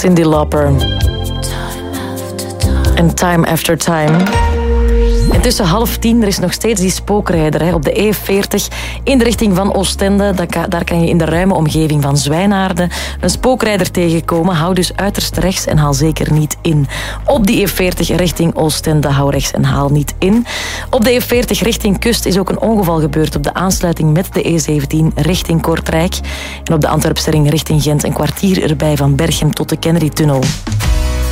Cyndi Lauper. En Time After Time. En tussen 9:30, er is nog steeds die spookrijder op de E40 in de richting van Oostende. Daar kan je in de ruime omgeving van Zwijnaarden een spookrijder tegenkomen. Hou dus uiterst rechts en haal zeker niet in. Op die E40 richting Oostende, hou rechts en haal niet in. Op de E40 richting Kust is ook een ongeval gebeurd op de aansluiting met de E17 richting Kortrijk. En op de Antwerpse ring richting Gent een kwartier erbij van Berchem tot de Kennedy-tunnel.